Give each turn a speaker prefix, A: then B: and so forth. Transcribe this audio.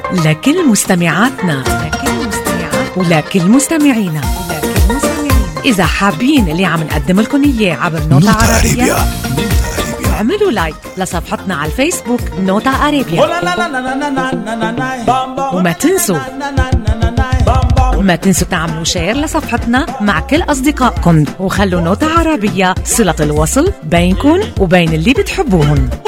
A: لكل مستمعاتنا ولكل مستمعينا. إذا حابين اللي عم نقدم لكم إياه عبر نوتا عربية اعملوا لايك لصفحتنا على الفيسبوك نوتا عربية، وما تنسوا تعملوا شير لصفحتنا مع كل أصدقائكم، وخلوا نوتا عربية صلة الوصل بينكم وبين اللي بتحبوهم.